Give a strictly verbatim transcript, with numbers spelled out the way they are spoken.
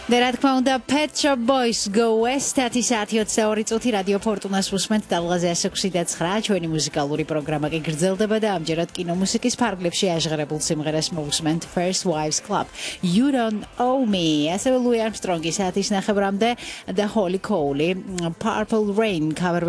და რა თქმა უნდა Pet Shop Boys Go West ათი ოცდაორი წუთი რადიო ფორტუნას უსმენთ დალღაზე one six და nine ჩვენი მუსიკალური პროგრამა კი გრძელდება და ამჯერად კინომუსიკის ფარგლებში აღღრებულ სიმღერას მოусმენთ First Wives Club You Don't Owe Me ასევე Louis Armstrong-ის ათის ნახევრამდე და Holly Cole Purple Rain cover